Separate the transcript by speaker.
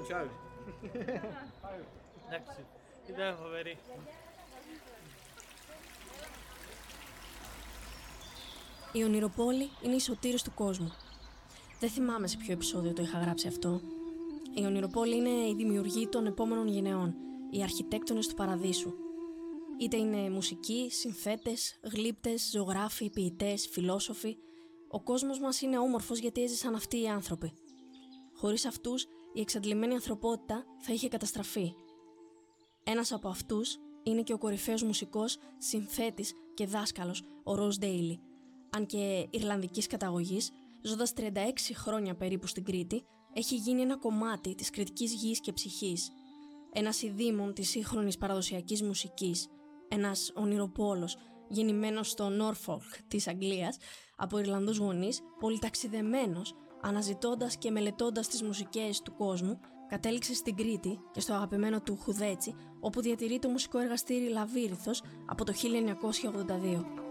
Speaker 1: Ciao.
Speaker 2: Εντάξει, ήταν φοβερή.
Speaker 3: Η ονειροπόλη είναι η σωτήρης του κόσμου. Δεν θυμάμαι σε ποιο επεισόδιο το είχα γράψει αυτό. Η ονειροπόλη είναι η δημιουργή των επόμενων γενεών, οι αρχιτέκτονες του παραδείσου. Είτε είναι μουσικοί, συνθέτες, γλύπτες, ζωγράφοι, ποιητές, φιλόσοφοι. Ο κόσμος μας είναι όμορφος γιατί έζησαν αυτοί οι άνθρωποι. Χωρίς αυτούς, η εξαντλημένη ανθρωπότητα θα είχε καταστραφεί. Ένας από αυτούς είναι και ο κορυφαίος μουσικός, συνθέτης και δάσκαλος, ο Ροζ Ντέιλι. Αν και Ιρλανδικής καταγωγής, ζώντας 36 χρόνια περίπου στην Κρήτη, έχει γίνει ένα κομμάτι της κρητικής γης και ψυχής. Ένας ειδήμων της σύγχρονης παραδοσιακής μουσικής, ένας ονειροπόλος γεννημένος στο Νόρφολκ της Αγγλίας από Ιρλανδούς γονείς, πολυταξιδεμένος, αναζητώντας και μελετώντας τις μουσικές του κόσμου, κατέληξε στην Κρήτη και στο αγαπημένο του Χουδέτσι, όπου διατηρεί το μουσικό εργαστήρι Λαβύρινθος από το 1982.